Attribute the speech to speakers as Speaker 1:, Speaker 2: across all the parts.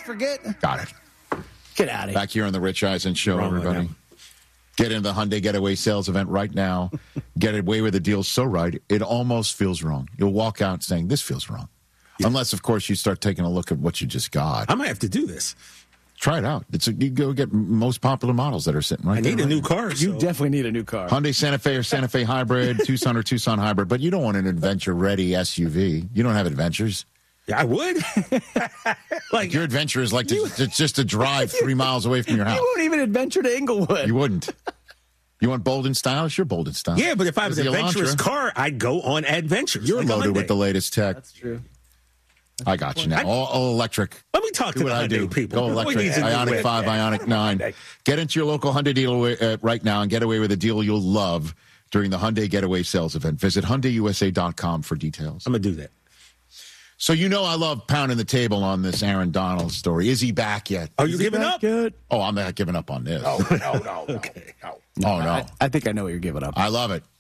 Speaker 1: forget?
Speaker 2: Got it.
Speaker 1: Get out of here.
Speaker 2: Back here on the Rich Eisen Show, everybody. Get into the Hyundai Getaway sales event right now. Get away with the deal so right, it almost feels wrong. You'll walk out saying, this feels wrong. Yeah. Unless, of course, you start taking a look at what you just got.
Speaker 3: I might have to do this.
Speaker 2: Try it out. You go get most popular models that are sitting right there.
Speaker 3: I need a new car.
Speaker 1: You definitely need a new car.
Speaker 2: Hyundai Santa Fe or Santa Fe Hybrid, Tucson or Tucson Hybrid. But you don't want an adventure-ready SUV. You don't have adventures.
Speaker 3: Yeah, I would.
Speaker 2: Like your adventure is like just to drive 3 miles away from your house.
Speaker 1: You won't even adventure to Inglewood.
Speaker 2: You wouldn't. You want bold and stylish? You're bold and stylish.
Speaker 3: Yeah, but if I was an adventurous car, I'd go on adventures.
Speaker 2: You're loaded with the latest tech.
Speaker 1: That's true.
Speaker 2: I got you now. All electric.
Speaker 3: Let me talk to the Hyundai people.
Speaker 2: Go electric. Ioniq 5, Ioniq 9. Get into your local Hyundai dealer right now and get away with a deal you'll love during the Hyundai Getaway sales event. Visit HyundaiUSA.com for details.
Speaker 3: I'm going to do that.
Speaker 2: So you know I love pounding the table on this Aaron Donald story. Is he back yet?
Speaker 3: Are you giving up?
Speaker 1: Yet?
Speaker 2: Oh, I'm not giving up on this.
Speaker 3: No. Okay.
Speaker 2: Oh, no.
Speaker 1: I think I know what you're giving up.
Speaker 2: I love it.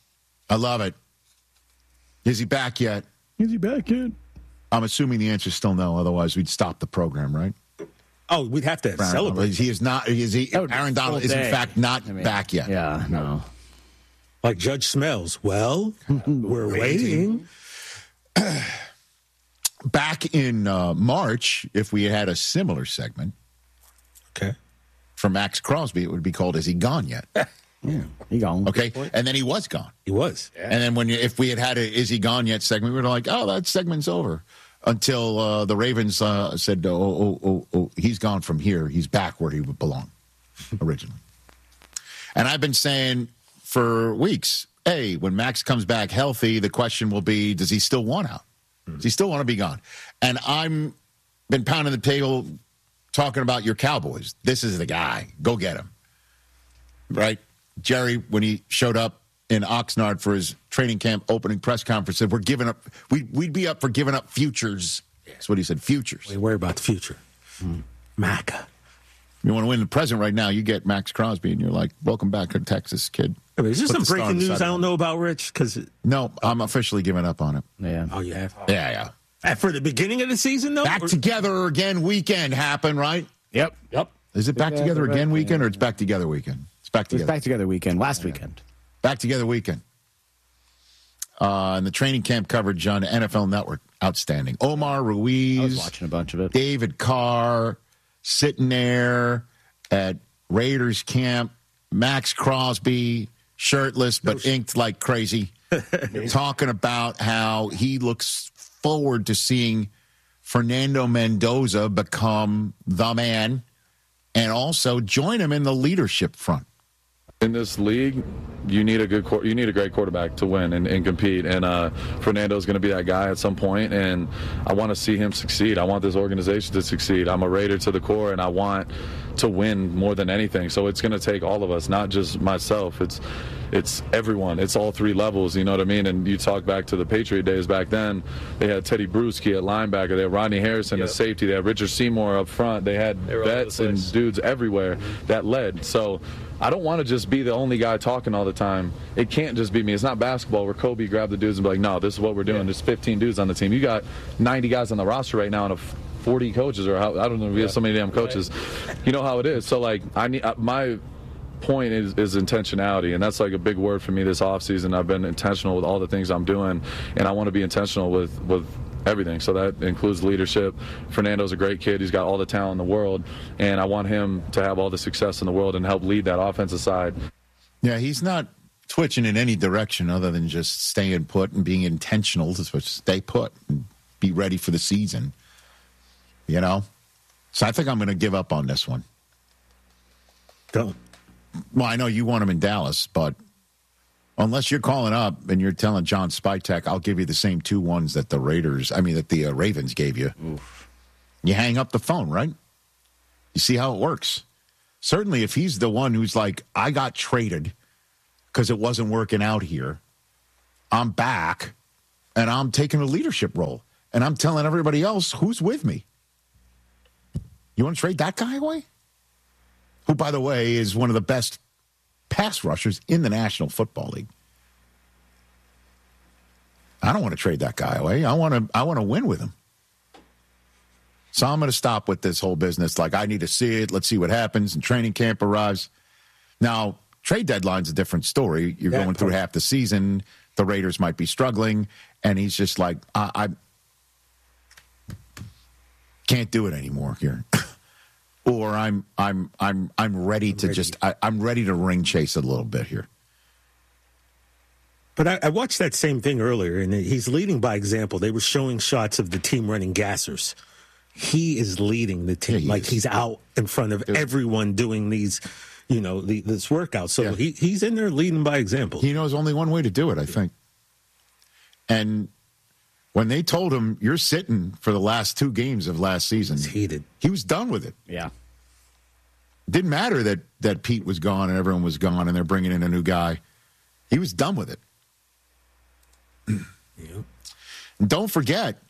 Speaker 2: Is he back yet?
Speaker 1: Is he back yet?
Speaker 2: I'm assuming the answer is still no. Otherwise, we'd stop the program, right?
Speaker 3: Oh, we'd have to celebrate.
Speaker 2: He is not. Aaron Donald is, in fact, not back yet.
Speaker 1: Yeah, no.
Speaker 3: Like Judge Smells. Well, we're waiting.
Speaker 2: Back in March, if we had a similar segment for Max Crosby, it would be called "Is He Gone Yet?"
Speaker 1: Yeah, he gone.
Speaker 2: Okay, and then he was gone.
Speaker 3: He was.
Speaker 2: Yeah. And then if we had a "Is He Gone Yet?" segment, we were like, "Oh, that segment's over." Until the Ravens said, "Oh, he's gone from here. He's back where he would belong originally." And I've been saying for weeks, hey, when Max comes back healthy, the question will be, does he still want out? Does he still want to be gone? And I'm been pounding the table talking about your Cowboys. This is the guy. Go get him. Right? Jerry, when he showed up in Oxnard for his training camp opening press conference, said we're giving up. We'd be up for giving up futures. That's what he said, futures.
Speaker 3: We worry about the future. Maca.
Speaker 2: You want to win the present right now, you get Max Crosby, and you're like, welcome back to Texas, kid.
Speaker 3: I mean, is there some breaking news I don't know about, Rich?
Speaker 2: No, I'm officially giving up on it.
Speaker 1: Yeah.
Speaker 3: Oh, you have?
Speaker 2: Yeah.
Speaker 3: For the beginning of the season, though?
Speaker 2: Back together again weekend happened, right?
Speaker 1: Yep.
Speaker 2: Is it back together again weekend, or it's back together weekend? It's back together.
Speaker 1: It was back together weekend, last weekend.
Speaker 2: Back together weekend. And the training camp coverage on NFL Network, outstanding. Omar Ruiz.
Speaker 1: I was watching a bunch of it.
Speaker 2: David Carr sitting there at Raiders camp. Max Crosby, shirtless but inked like crazy, talking about how he looks forward to seeing Fernando Mendoza become the man and also join him in the leadership front.
Speaker 4: In this league, you need a great quarterback to win and compete. And Fernando's going to be that guy at some point, and I want to see him succeed. I want this organization to succeed. I'm a Raider to the core, and I want to win more than anything. So it's going to take all of us, not just myself. It's everyone. It's all three levels, you know what I mean? And you talk back to the Patriot days back then, they had Teddy Bruschi at linebacker. They had Rodney Harrison at safety. They had Richard Seymour up front. They had vets and dudes everywhere that led. So I don't want to just be the only guy talking all the time. It can't just be me. It's not basketball where Kobe grabbed the dudes and be like, no, this is what we're doing. There's 15 dudes on the team. You got 90 guys on the roster right now and 40 coaches, or I don't know if we have so many damn coaches. You know how it is. So, like, my point is intentionality, and that's like a big word for me this offseason. I've been intentional with all the things I'm doing, and I want to be intentional with everything. So that includes leadership. Fernando's a great kid. He's got all the talent in the world, and I want him to have all the success in the world and help lead that offensive side.
Speaker 2: Yeah, he's not twitching in any direction other than just staying put and being intentional to stay put and be ready for the season. You know? So I think I'm going to give up on this one.
Speaker 3: Don't.
Speaker 2: Well, I know you want him in Dallas, but unless you're calling up and you're telling John Spytek, I'll give you the same 2-1s that the Ravens gave you.
Speaker 1: Oof.
Speaker 2: You hang up the phone, right? You see how it works. Certainly if he's the one who's like, I got traded because it wasn't working out here, I'm back and I'm taking a leadership role and I'm telling everybody else who's with me. You want to trade that guy away? Who, by the way, is one of the best pass rushers in the National Football League. I don't want to trade that guy away. I want to win with him. So I'm going to stop with this whole business. Like, I need to see it. Let's see what happens. And training camp arrives. Now, trade deadline's a different story. You're going through half the season. The Raiders might be struggling. And he's just like, I can't do it anymore here. Or I'm ready to I'm ready to ring chase a little bit here.
Speaker 3: But I watched that same thing earlier, and he's leading by example. They were showing shots of the team running gassers. He is leading the team. He's out in front of everyone doing these, this workout. So he's in there leading by example.
Speaker 2: He knows only one way to do it, I think. And when they told him, you're sitting for the last 2 games of last season,
Speaker 3: heated.
Speaker 2: He was done with it.
Speaker 1: Yeah.
Speaker 2: It didn't matter that Pete was gone and everyone was gone and they're bringing in a new guy. He was done with it.
Speaker 3: Yeah.
Speaker 2: And don't forget,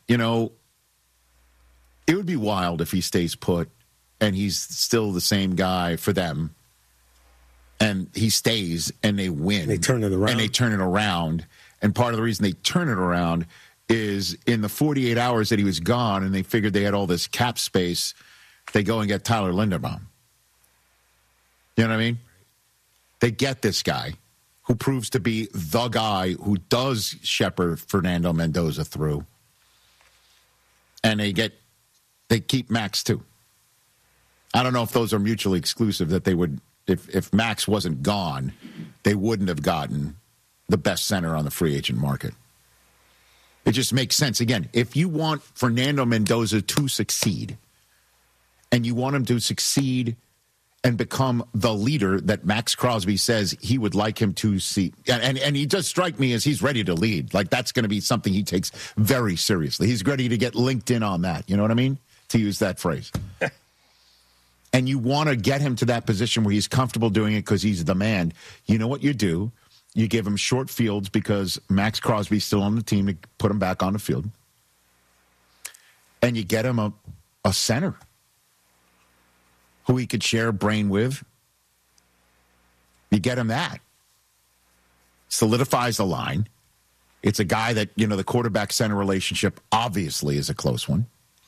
Speaker 2: it would be wild if he stays put and he's still the same guy for them. And he stays and they win.
Speaker 3: They turn it around.
Speaker 2: And part of the reason they turn it around is in the 48 hours that he was gone and they figured they had all this cap space, they go and get Tyler Linderbaum. You know what I mean? They get this guy who proves to be the guy who does shepherd Fernando Mendoza through. And they keep Max too. I don't know if those are mutually exclusive, that they would, if Max wasn't gone, they wouldn't have gotten the best center on the free agent market. It just makes sense. Again, if you want Fernando Mendoza to succeed, and you want him to succeed and become the leader that Max Crosby says he would like him to see, and he does strike me as he's ready to lead. Like, that's going to be something he takes very seriously. He's ready to get linked in on that. You know what I mean? To use that phrase. And you want to get him to that position where he's comfortable doing it because he's the man. You know what you do? You give him short fields because Max Crosby's still on the team to put him back on the field. And you get him a center who he could share a brain with. You get him that. Solidifies the line. It's a guy that, the quarterback-center relationship obviously is a close one.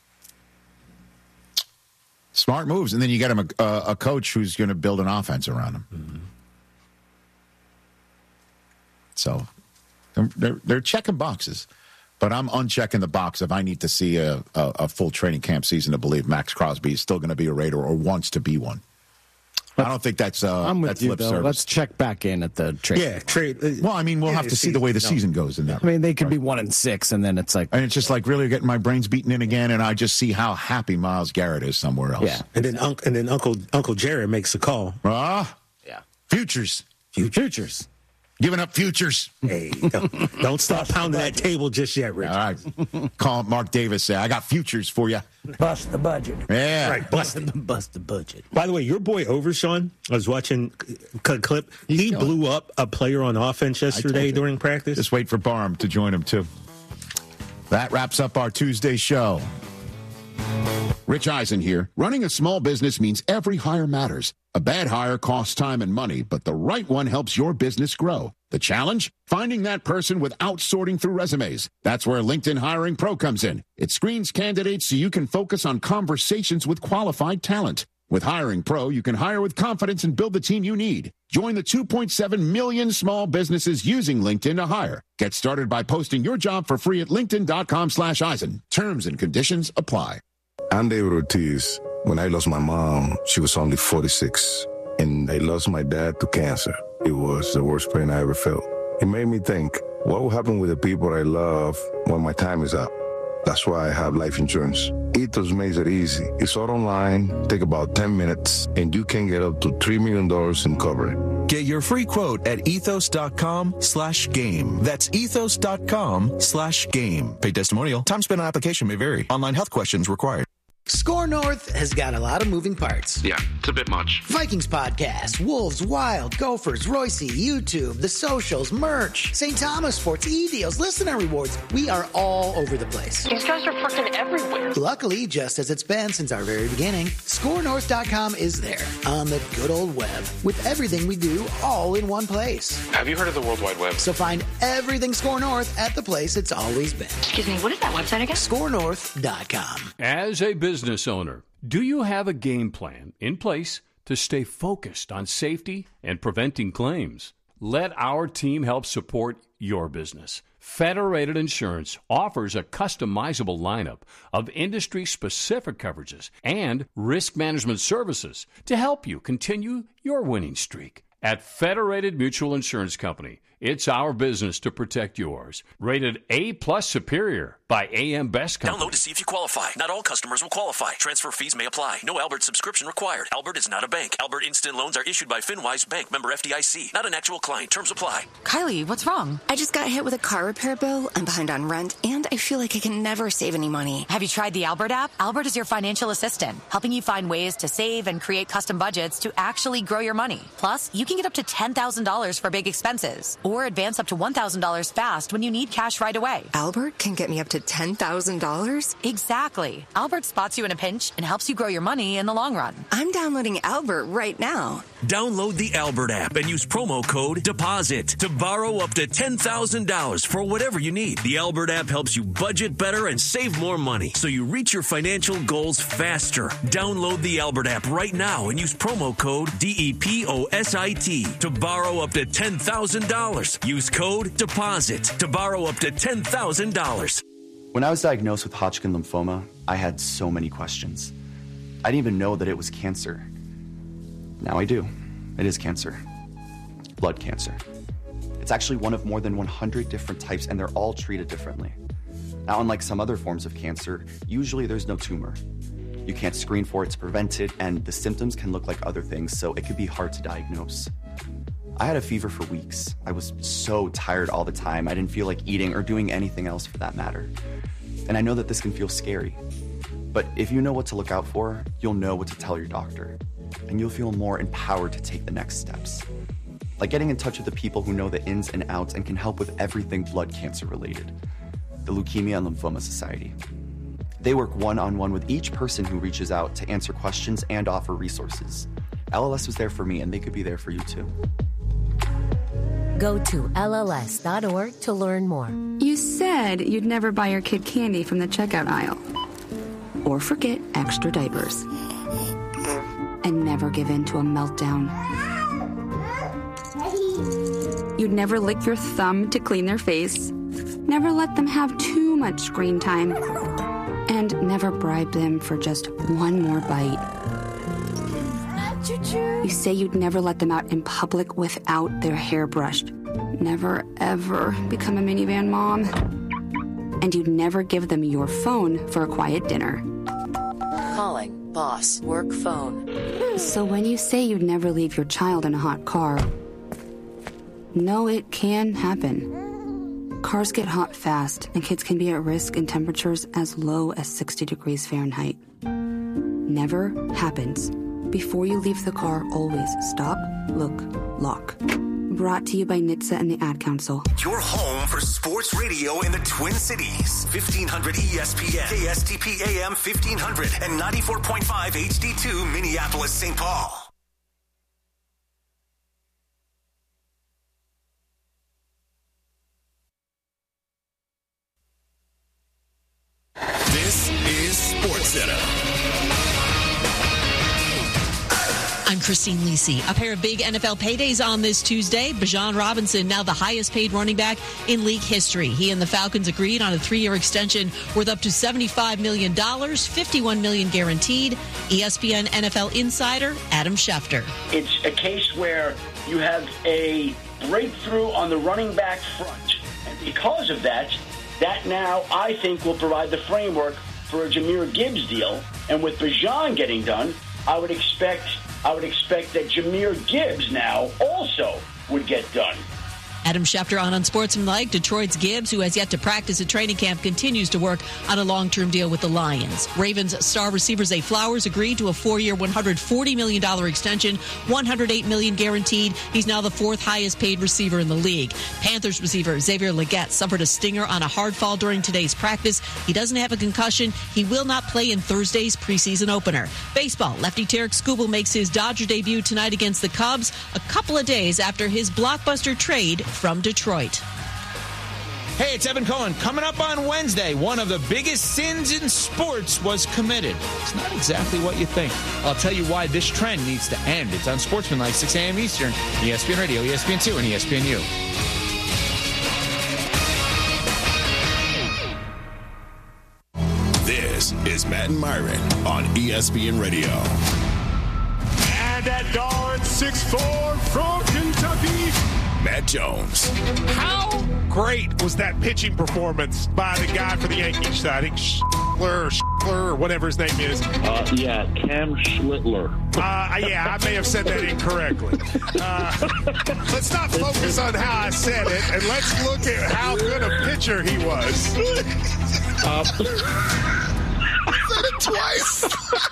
Speaker 2: Smart moves. And then you get him a coach who's going to build an offense around him. Mm-hmm. So they're checking boxes. But I'm unchecking the box if I need to see a full training camp season to believe Max Crosby is still going to be a Raider or wants to be one. I don't think that's
Speaker 1: I'm with you, though. Let's check back in at the trade.
Speaker 3: Yeah, trade.
Speaker 2: Well, I mean, we'll have to see the way the season goes in that.
Speaker 1: I mean, they could be 1-6, and then it's like,
Speaker 2: and it's just like really getting my brains beaten in again, and I just see how happy Myles Garrett is somewhere else.
Speaker 1: Yeah,
Speaker 3: and then Uncle Jared makes a call.
Speaker 1: Yeah,
Speaker 2: futures. Giving up futures.
Speaker 3: Hey, don't stop pounding that table just yet, Rich.
Speaker 2: All right. Call Mark Davis. Say, I got futures for you.
Speaker 5: Bust the budget.
Speaker 2: Yeah.
Speaker 3: Right,
Speaker 5: bust the budget.
Speaker 3: By the way, your boy Overshawn, I was watching a clip. He blew up a player on offense yesterday during practice.
Speaker 2: Just wait for Barham to join him, too. That wraps up our Tuesday show. Rich Eisen here. Running a small business means every hire matters. A bad hire costs time and money, but the right one helps your business grow. The challenge? Finding that person without sorting through resumes. That's where LinkedIn Hiring Pro comes in. It screens candidates so you can focus on conversations with qualified talent. With Hiring Pro, you can hire with confidence and build the team you need. Join the 2.7 million small businesses using LinkedIn to hire. Get started by posting your job for free at linkedin.com/Eisen. Terms and conditions apply.
Speaker 6: I'm David Ortiz. When I lost my mom, she was only 46, and I lost my dad to cancer. It was the worst pain I ever felt. It made me think, what will happen with the people I love when my time is up? That's why I have life insurance. Ethos makes it easy. It's all online, take about 10 minutes, and you can get up to $3 million in coverage.
Speaker 7: Get your free quote at ethos.com/game. That's ethos.com/game. Paid testimonial. Time spent on application may vary. Online health questions required.
Speaker 5: Score North has got a lot of moving parts.
Speaker 8: Yeah, a bit much.
Speaker 9: Vikings podcast, Wolves, Wild, Gophers, Royce, YouTube, the socials, merch, St. Thomas Sports, e-deals, listener rewards. We are all over the place.
Speaker 10: These guys are freaking everywhere.
Speaker 9: Luckily, just as it's been since our very beginning, ScoreNorth.com is there on the good old web with everything we do all in one place.
Speaker 8: Have you heard of the World Wide Web?
Speaker 9: So find everything Score North at the place it's always been.
Speaker 10: Excuse me, what is that website again?
Speaker 9: ScoreNorth.com.
Speaker 11: As a business owner, do you have a game plan in place to stay focused on safety and preventing claims? Let our team help support your business. Federated Insurance offers a customizable lineup of industry-specific coverages and risk management services to help you continue your winning streak. At Federated Mutual Insurance Company, it's our business to protect yours. Rated A+ Superior by AM Best Company.
Speaker 12: Download to see if you qualify. Not all customers will qualify. Transfer fees may apply. No Albert subscription required. Albert is not a bank. Albert Instant Loans are issued by FinWise Bank, member FDIC. Not an actual client. Terms apply.
Speaker 13: Kylie, what's wrong? I just got hit with a car repair bill. I'm behind on rent, and I feel like I can never save any money.
Speaker 14: Have you tried the Albert app? Albert is your financial assistant, helping you find ways to save and create custom budgets to actually grow your money. Plus, you can get up to $10,000 for big expenses, or advance up to $1,000 fast when you need cash right away.
Speaker 13: Albert can get me up to $10,000?
Speaker 14: Exactly. Albert spots you in a pinch and helps you grow your money in the long run.
Speaker 13: I'm downloading Albert right now.
Speaker 12: Download the Albert app and use promo code DEPOSIT to borrow up to $10,000 for whatever you need. The Albert app helps you budget better and save more money so you reach your financial goals faster. Download the Albert app right now and use promo code DEPOSIT to borrow up to $10,000. Use code DEPOSIT to borrow up to $10,000.
Speaker 15: When I was diagnosed with Hodgkin lymphoma, I had so many questions. I didn't even know that it was cancer. Now I do. It is cancer. Blood cancer. It's actually one of more than 100 different types, and they're all treated differently. Now, unlike some other forms of cancer, usually there's no tumor. You can't screen for it to prevent it, and the symptoms can look like other things, so it could be hard to diagnose. I had a fever for weeks. I was so tired all the time. I didn't feel like eating or doing anything else for that matter. And I know that this can feel scary. But if you know what to look out for, you'll know what to tell your doctor. And you'll feel more empowered to take the next steps. Like getting in touch with the people who know the ins and outs and can help with everything blood cancer related. The Leukemia and Lymphoma Society. They work one-on-one with each person who reaches out to answer questions and offer resources. LLS was there for me, and they could be there for you too.
Speaker 16: Go to LLS.org to learn more.
Speaker 17: You said you'd never buy your kid candy from the checkout aisle. Or forget extra diapers. And never give in to a meltdown. You'd never lick your thumb to clean their face. Never let them have too much screen time. And never bribe them for just one more bite. You say you'd never let them out in public without their hair brushed. Never, ever become a minivan mom. And you'd never give them your phone for a quiet dinner.
Speaker 18: Calling boss work phone.
Speaker 17: So when you say you'd never leave your child in a hot car, no, it can happen. Cars get hot fast, and kids can be at risk in temperatures as low as 60 degrees Fahrenheit. Never happens. Before you leave the car, always stop, look, lock. Brought to you by NHTSA and the Ad Council.
Speaker 19: Your home for sports radio in the Twin Cities. 1500 ESPN, KSTP AM 1500, and 94.5 HD2 Minneapolis, St. Paul.
Speaker 20: This is SportsCenter.
Speaker 21: I'm Christine Lisi. A pair of big NFL paydays on this Tuesday. Bijan Robinson, now the highest paid running back in league history. He and the Falcons agreed on a 3-year extension worth up to $75 million, $51 million guaranteed. ESPN NFL insider Adam Schefter.
Speaker 22: It's a case where you have a breakthrough on the running back front. And because of that now, I think, will provide the framework for a Jahmyr Gibbs deal. And with Bijan getting done, I would expect that Jahmyr Gibbs now also would get done.
Speaker 21: Adam Schefter on Unsportsmanlike. Detroit's Gibbs, who has yet to practice at training camp, continues to work on a long-term deal with the Lions. Ravens star receiver Zay Flowers agreed to a 4-year, $140 million extension, $108 million guaranteed. He's now the fourth highest paid receiver in the league. Panthers receiver Xavier Legette suffered a stinger on a hard fall during today's practice. He doesn't have a concussion. He will not play in Thursday's preseason opener. Baseball, lefty Tarek Skubal makes his Dodger debut tonight against the Cubs, a couple of days after his blockbuster trade from Detroit.
Speaker 4: Hey, it's Evan Cohen. Coming up on Wednesday, one of the biggest sins in sports was committed. It's not exactly what you think. I'll tell you why this trend needs to end. It's on Sportsmanlike, 6 a.m. Eastern, ESPN Radio, ESPN2, and ESPNU.
Speaker 20: This is Matt and Myron on ESPN Radio.
Speaker 8: And at guard, 6'4" from Kentucky,
Speaker 20: Matt Jones.
Speaker 8: How great was that pitching performance by the guy for the Yankees? I think Schlittler or whatever his name is.
Speaker 23: Cam Schlittler.
Speaker 8: I may have said that incorrectly. Let's not focus on how I said it, and let's look at how good a pitcher he was.
Speaker 23: I
Speaker 20: said it twice.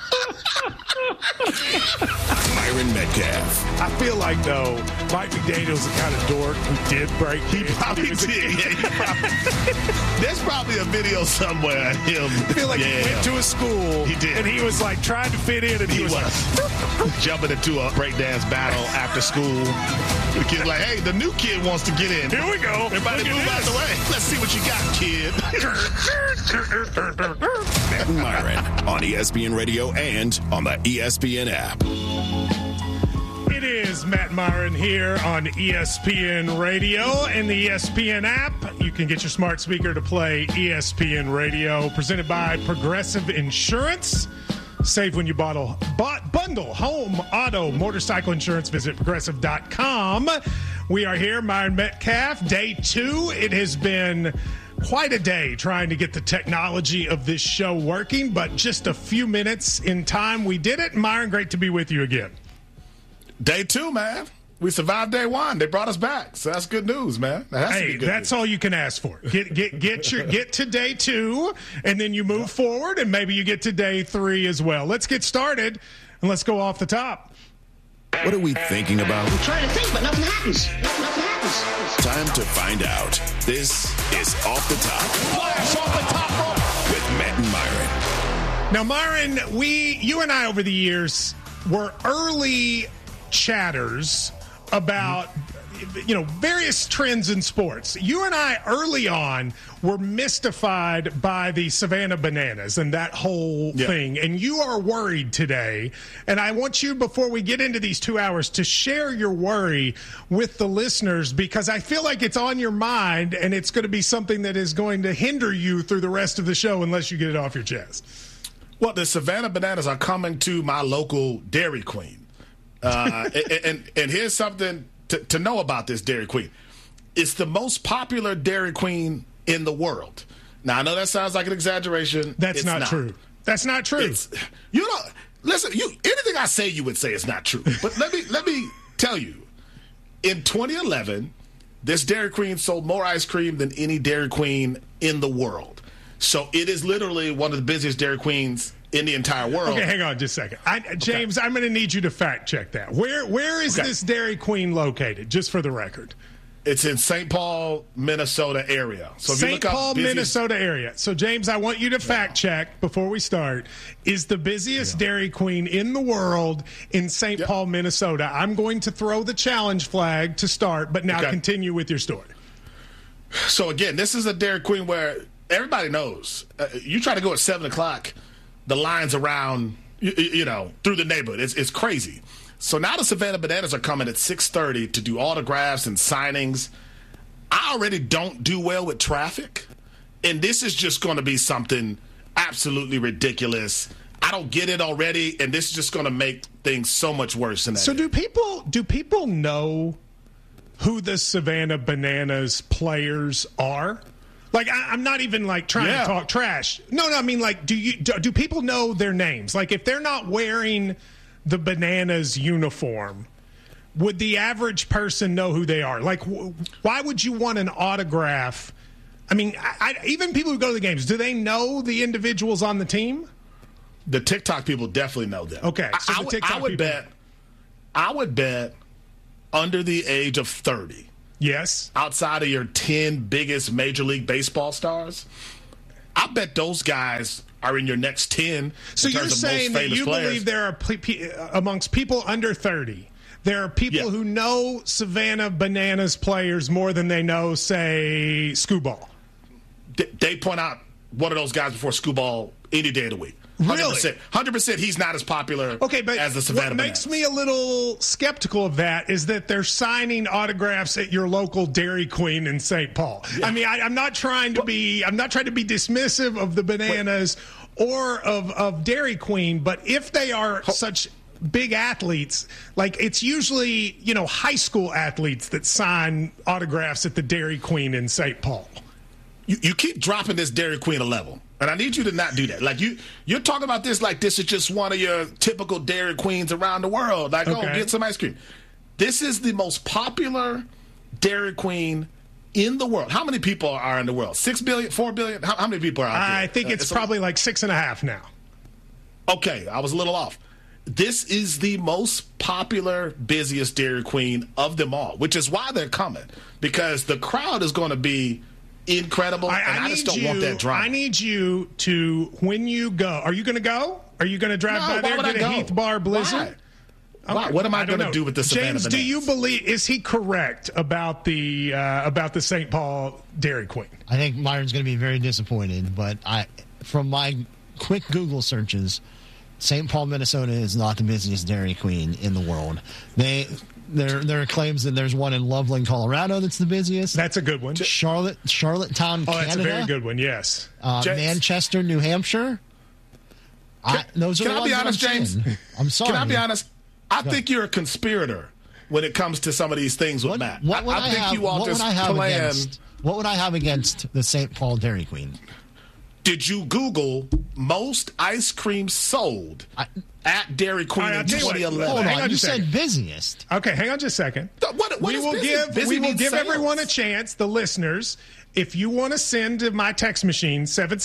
Speaker 20: Myron Metcalf.
Speaker 8: I feel like, though, Mike McDaniel's the kind of dork who did break.
Speaker 24: He probably did. There's probably a video somewhere of him.
Speaker 8: I feel like he went to a school.
Speaker 24: He did.
Speaker 8: And he was like trying to fit in, and he was like
Speaker 24: jumping into a breakdance battle after school. The kid's like, hey, the new kid wants to get in.
Speaker 8: Here we go.
Speaker 24: Everybody move out the way. Let's see what you got, kid.
Speaker 20: Matt and Myron on ESPN Radio and on the ESPN app.
Speaker 8: It is Matt Myron here on ESPN Radio and the ESPN app. You can get your smart speaker to play ESPN Radio, presented by Progressive Insurance. Save when you bundle home, auto, motorcycle insurance. Visit progressive.com. We are here, Myron Metcalf, day 2. It has been quite a day trying to get the technology of this show working, but just a few minutes in time we did it. Myron, great to be with you again.
Speaker 24: Day 2, man. We survived day 1. They brought us back, so that's good news, man.
Speaker 8: That's all you can ask for. Get to day 2, and then you move forward, and maybe you get to day 3 as well. Let's get started, and let's go off the top.
Speaker 20: What are we thinking about?
Speaker 9: I'm trying to think, but nothing happens.
Speaker 20: Time to find out. This is Off the Top.
Speaker 24: Flash off the top rope
Speaker 20: with Matt and Myron.
Speaker 8: Now, Myron, you and I over the years were early chatters about various trends in sports. You and I early on were mystified by the Savannah Bananas and that whole thing. And you are worried today. And I want you, before we get into these 2 hours, to share your worry with the listeners, because I feel like it's on your mind and it's going to be something that is going to hinder you through the rest of the show unless you get it off your chest.
Speaker 24: Well, the Savannah Bananas are coming to my local Dairy Queen. And here's something to know about this Dairy Queen. It's the most popular Dairy Queen in the world. Now, I know that sounds like an exaggeration.
Speaker 8: That's not true. That's not true.
Speaker 24: Listen, anything I say you would say is not true. But let me tell you, in 2011, this Dairy Queen sold more ice cream than any Dairy Queen in the world. So it is literally one of the busiest Dairy Queens in the entire world.
Speaker 8: Okay, hang on just a second. James, I'm going to need you to fact check that. Where is this Dairy Queen located, just for the record?
Speaker 24: It's in St. Paul, Minnesota area. So if
Speaker 8: St. Paul, Minnesota area. So, James, I want you to fact check before we start. Is the busiest Dairy Queen in the world in St. Paul, Minnesota? I'm going to throw the challenge flag to start, but now continue with your story.
Speaker 24: So, again, this is a Dairy Queen where everybody knows. You try to go at 7 o'clock, the lines around, through the neighborhood. It's crazy. So now the Savannah Bananas are coming at 6:30 to do autographs and signings. I already don't do well with traffic, and this is just going to be something absolutely ridiculous. I don't get it already, and this is just going to make things so much worse than that.
Speaker 8: So do people know who the Savannah Bananas players are? Like, I'm not even, trying to talk trash. No, I mean, do people know their names? Like, if they're not wearing the Bananas uniform, would the average person know who they are? Like, why would you want an autograph? I mean, even people who go to the games, do they know the individuals on the team?
Speaker 24: The TikTok people definitely know them.
Speaker 8: Okay, so
Speaker 24: I would bet under the age of 30.
Speaker 8: Yes.
Speaker 24: Outside of your 10 biggest Major League Baseball stars, I bet those guys are in your next 10.
Speaker 8: So you're saying that you believe there are amongst people under 30, there are people who know Savannah Bananas players more than they know, say, Scooball.
Speaker 24: They point out one of those guys before Scooball any day of the week. 100%. He's not as popular as the Savannah
Speaker 8: What makes
Speaker 24: Bananas.
Speaker 8: me a little skeptical of that is that they're signing autographs at your local Dairy Queen in St. Paul. Yeah. I mean, I'm not trying to be dismissive of the Bananas or of Dairy Queen, but if they are such big athletes, like it's usually, high school athletes that sign autographs at the Dairy Queen in St. Paul.
Speaker 24: You keep dropping this Dairy Queen a level, and I need you to not do that. Like you're talking about this like this is just one of your typical Dairy Queens around the world. Like, get some ice cream. This is the most popular Dairy Queen in the world. How many people are in the world? 6 billion, 4 billion? How many people are out there?
Speaker 8: I think it's probably like 6.5 now.
Speaker 24: Okay, I was a little off. This is the most popular, busiest Dairy Queen of them all, which is why they're coming, because the crowd is going to be incredible, and I just don't want that drama.
Speaker 8: I need you to, when you go, are you going to go? Are you going to drive by there and get a Heath Bar Blizzard?
Speaker 24: Why? Okay. What am I going to do with the Savannah
Speaker 8: James,
Speaker 24: Bananas?
Speaker 8: do you believe, is he correct about the St. Paul Dairy Queen?
Speaker 1: I think Myron's going to be very disappointed, but from my quick Google searches, St. Paul, Minnesota is not the busiest Dairy Queen in the world. There are claims that there's one in Loveland, Colorado that's the busiest.
Speaker 8: That's a good one.
Speaker 1: Charlottetown, Canada.
Speaker 8: That's a very good one, yes.
Speaker 1: Manchester, New Hampshire. Those are the ones
Speaker 24: Can I be honest, James?
Speaker 1: I'm sorry.
Speaker 24: Can I be honest? I think you're a conspirator when it comes to some of these things with Matt.
Speaker 1: What would I have against the St. Paul Dairy Queen?
Speaker 24: Did you Google most ice cream sold at Dairy Queen in 2011?
Speaker 1: Hold on, you said busiest.
Speaker 8: Okay, hang on just a second.
Speaker 24: We will
Speaker 8: give everyone a chance, the listeners. If you want to send to my text machine,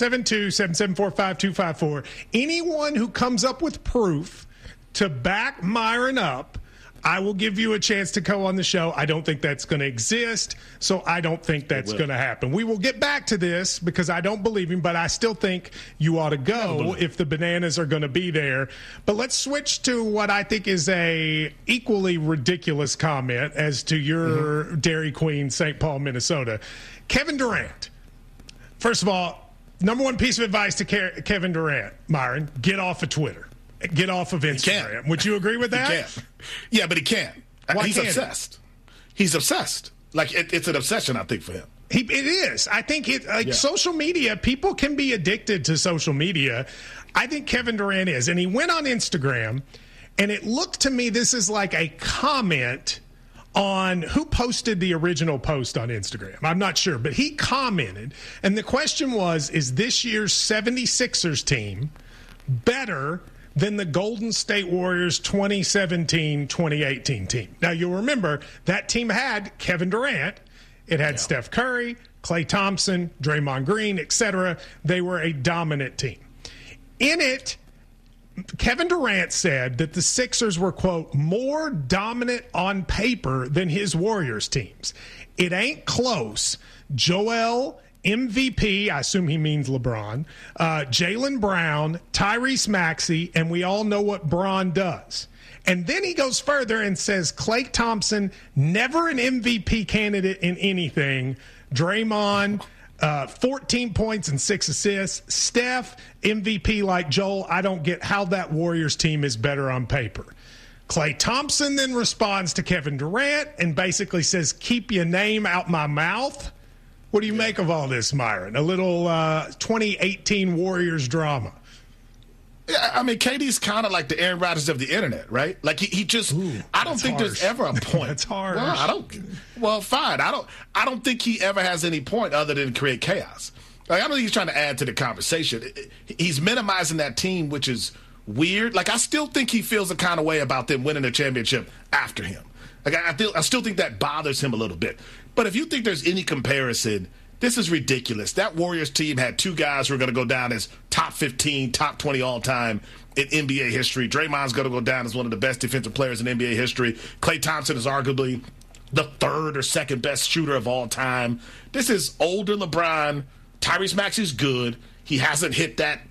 Speaker 8: 772-774-5254, anyone who comes up with proof to back Myron up, I will give you a chance to go on the show. I don't think that's going to exist, so I don't think that's going to happen. We will get back to this because I don't believe him, but I still think you ought to go if the Bananas are going to be there. But let's switch to what I think is a equally ridiculous comment as to your Dairy Queen, St. Paul, Minnesota. Kevin Durant. First of all, number one piece of advice to Kevin Durant, Myron, get off of Twitter. Get off of Instagram. Would you agree with that?
Speaker 24: He can't. Yeah, but he can't. He's obsessed. He's obsessed. Like, it's an obsession, I think, for him.
Speaker 8: It is. I think social media, people can be addicted to social media. I think Kevin Durant is. And he went on Instagram, and it looked to me this is like a comment on who posted the original post on Instagram. I'm not sure, but he commented. And the question was, is this year's 76ers team better than the Golden State Warriors 2017-2018 team? Now, you'll remember that team had Kevin Durant. It had Steph Curry, Klay Thompson, Draymond Green, etc. They were a dominant team. In it, Kevin Durant said that the Sixers were, quote, more dominant on paper than his Warriors teams. It ain't close. Joel MVP, I assume he means LeBron, Jaylen Brown, Tyrese Maxey, and we all know what Bron does. And then he goes further and says Klay Thompson, never an MVP candidate in anything. Draymond, 14 points and 6 assists. Steph, MVP like Joel. I don't get how that Warriors team is better on paper. Klay Thompson then responds to Kevin Durant and basically says, keep your name out my mouth. What do you make of all this, Myron? A little 2018 Warriors drama.
Speaker 24: Yeah, I mean, KD's kind of like the Aaron Rodgers of the internet, right? Like he just, I don't think there's ever a point.
Speaker 8: That's hard.
Speaker 24: Well, fine. I don't think he ever has any point other than create chaos. Like, I don't think he's trying to add to the conversation. He's minimizing that team, which is weird. Like, I still think he feels a kind of way about them winning the championship after him. Like, I still think that bothers him a little bit. But if you think there's any comparison, this is ridiculous. That Warriors team had two guys who are going to go down as top 15, top 20 all-time in NBA history. Draymond's going to go down as one of the best defensive players in NBA history. Klay Thompson is arguably the third or second best shooter of all time. This is older LeBron. Tyrese Maxey's good. He hasn't hit that